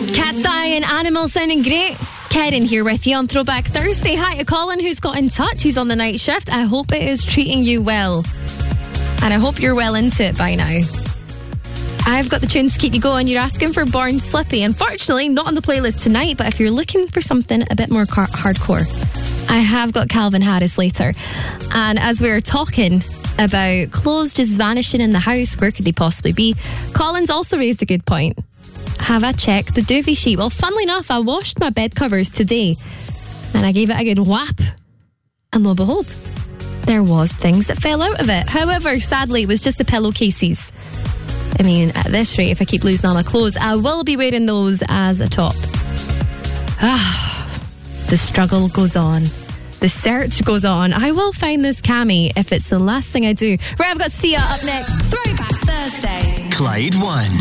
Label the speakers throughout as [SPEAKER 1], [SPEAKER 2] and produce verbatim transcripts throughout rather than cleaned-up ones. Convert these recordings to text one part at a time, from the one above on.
[SPEAKER 1] Cat's-Eye and Animal sounding great. Karen here with you on Throwback Thursday. Hi to Colin, who's got in touch. He's on the night shift. I hope it is treating you well. And I hope you're well into it by now. I've got the tunes to keep you going. You're asking for Born Slippy. Unfortunately, not on the playlist tonight, but if you're looking for something a bit more car- hardcore, I have got Calvin Harris later. And as we were talking about clothes just vanishing in the house, where could they possibly be? Colin's also raised a good point. Have I checked the duvet sheet? Well, funnily enough, I washed my bed covers today and I gave it a good whap. And lo and behold, there was things that fell out of it. However, sadly, it was just the pillowcases. I mean, at this rate, if I keep losing all my clothes, I will be wearing those as a top. Ah, the struggle goes on. The search goes on. I will find this cami if it's the last thing I do. Right, I've got Sia up next. Throwback Thursday.
[SPEAKER 2] Clyde One.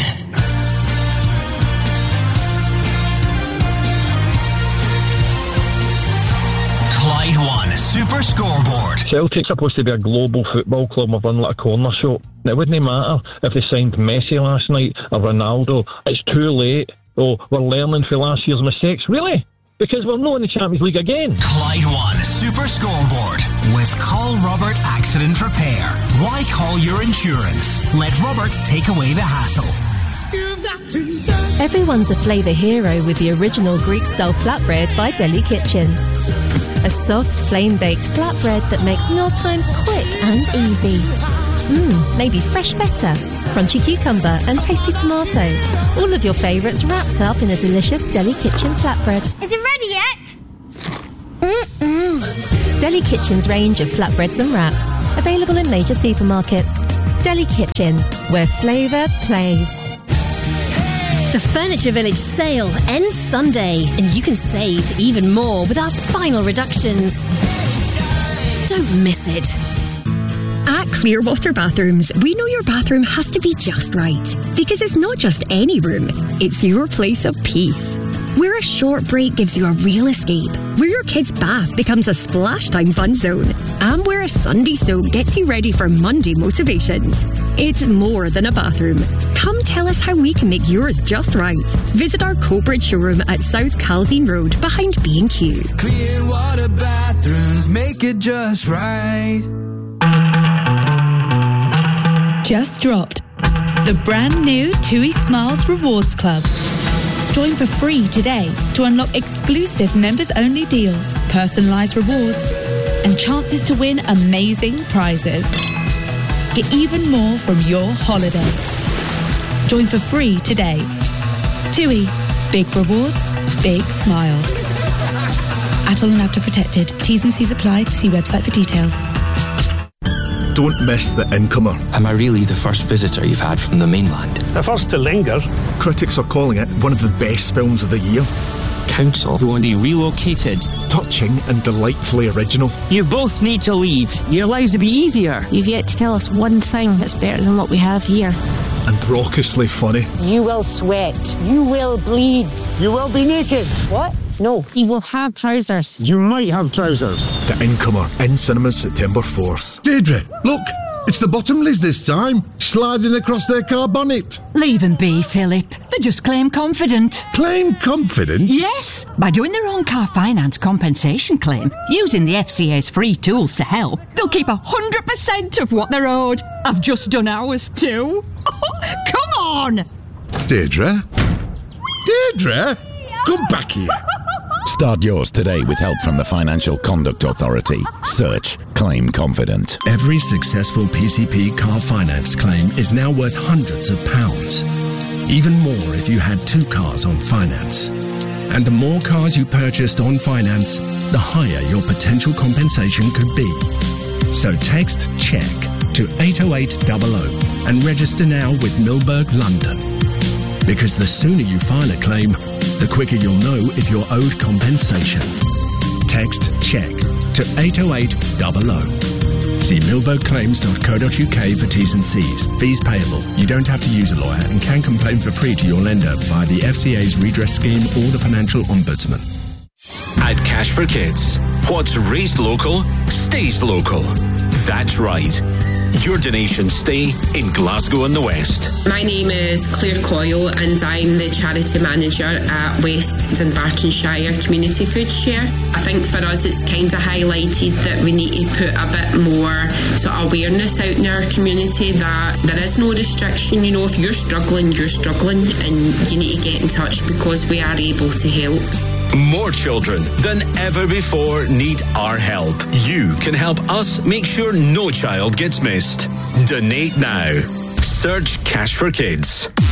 [SPEAKER 2] Clyde One Super Scoreboard.
[SPEAKER 3] Celtic's supposed to be a global football club. We've run like a corner shop. It wouldn't matter if they signed Messi last night or Ronaldo. It's too late. Oh, we're learning from last year's mistakes. Really? Because we're not in the Champions League again.
[SPEAKER 2] Clyde One Super Scoreboard with Call Robert Accident Repair. Why call your insurance? Let Robert take away the hassle.
[SPEAKER 4] Everyone's a flavour hero with the original Greek-style flatbread by Deli Kitchen. A soft, flame-baked flatbread that makes mealtimes quick and easy. Mmm, maybe fresh feta, crunchy cucumber and tasty tomato. All of your favourites wrapped up in a delicious Deli Kitchen flatbread.
[SPEAKER 5] Is it ready yet? Mm-mm.
[SPEAKER 4] Deli Kitchen's range of flatbreads and wraps, available in major supermarkets. Deli Kitchen, where flavour plays.
[SPEAKER 6] The Furniture Village sale ends Sunday, and you can save even more with our final reductions. Don't miss it.
[SPEAKER 7] At Clearwater Bathrooms, we know your bathroom has to be just right. Because it's not just any room, it's your place of peace. Where a short break gives you a real escape. Where your kid's bath becomes a splash time fun zone. And where a Sunday soak gets you ready for Monday motivations. It's more than a bathroom. Come tell us how we can make yours just right. Visit our Coatbridge showroom at South Caldine Road behind B and Q.
[SPEAKER 8] Clearwater Bathrooms, make it just right.
[SPEAKER 9] Just dropped the brand new TUI Smiles Rewards Club. Join for free today to unlock exclusive members-only deals, personalised rewards, and chances to win amazing prizes. Get even more from your holiday. Join for free today. TUI. Big rewards, big smiles. Atoll and After Protected. T's and C's apply. See website for details.
[SPEAKER 10] Don't miss The Incomer.
[SPEAKER 11] Am I really the first visitor you've had from the mainland?
[SPEAKER 10] The first to linger. Critics are calling it one of the best films of the year.
[SPEAKER 11] Council who want to be relocated.
[SPEAKER 10] Touching and delightfully original.
[SPEAKER 12] You both need to leave. Your lives will be easier.
[SPEAKER 13] You've yet to tell us one thing that's better than what we have here.
[SPEAKER 10] And raucously funny.
[SPEAKER 13] You will sweat. You will bleed.
[SPEAKER 12] You will be naked.
[SPEAKER 13] What? No, you will have trousers.
[SPEAKER 12] You might have trousers.
[SPEAKER 10] The Incomer, in cinemas September fourth.
[SPEAKER 14] Deirdre, look, it's the Bottomleys this time, sliding across their car bonnet.
[SPEAKER 15] Leave them be, Philip. They just claim confident.
[SPEAKER 14] Claim confident?
[SPEAKER 15] Yes, by doing their own car finance compensation claim, using the F C A's free tools to help, they'll keep one hundred percent of what they're owed. I've just done ours too. Come on!
[SPEAKER 14] Deirdre? Deirdre? Come back here.
[SPEAKER 16] Start yours today with help from the Financial Conduct Authority. Search Claim Confident.
[SPEAKER 17] Every successful P C P car finance claim is now worth hundreds of pounds. Even more if you had two cars on finance. And the more cars you purchased on finance, the higher your potential compensation could be. So text CHECK to eight oh eight hundred and register now with Milberg London. Because the sooner you file a claim, the quicker you'll know if you're owed compensation. Text CHECK to eight oh eight hundred. See milberg claims dot co dot uk for T's and C's. Fees payable. You don't have to use a lawyer and can complain for free to your lender via the F C A's redress scheme or the Financial Ombudsman.
[SPEAKER 2] At Cash for Kids, what's raised local stays local. That's right.
[SPEAKER 18] Your donations stay in Glasgow and the West.
[SPEAKER 19] My name is Claire Coyle and I'm the charity manager at West Dunbartonshire Community Food Share. I think for us it's kind of highlighted that we need to put a bit more sort of awareness out in our community that there is no restriction. You know, if you're struggling, you're struggling and you need to get in touch because we are able to help.
[SPEAKER 18] More children than ever before need our help. You can help us make sure no child gets missed. Donate now. Search Cash for Kids.